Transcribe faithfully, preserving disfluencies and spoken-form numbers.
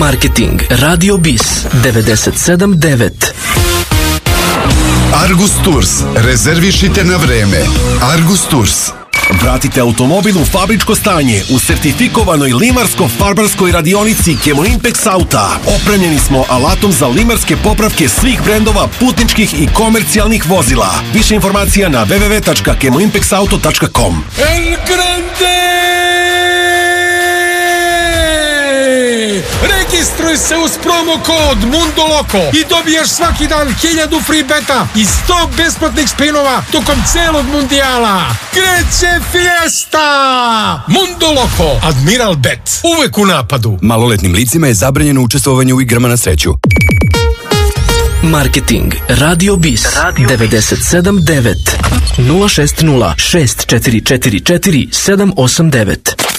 Marketing Radio Bis devedeset sedam devet. Argus Tours. Rezervišite na vreme. Argus Tours. Vratite automobil u fabričko stanje u sertifikovanoj limarsko-farbarskoj radionici Chemoimpex Auta. Opremljeni smo alatom za limarske popravke svih brendova putničkih i komercijalnih vozila. Više informacija na w w w tačka chemoimpex auto tačka com. El Grande! Registruj se uz promo kod Mundo Loco i dobijaš svaki dan hiljadu free beta i sto besplatnih spinova tokom celog mundijala. Kreće fiesta! Mundo Loco, Admiral Bet, uvek u napadu. Maloletnim licima je zabranjeno učestvovanje u igrama na sreću. Marketing Radio Bis devedeset sedam devet nula šest nula šest četiri četiri četiri sedam osam devet.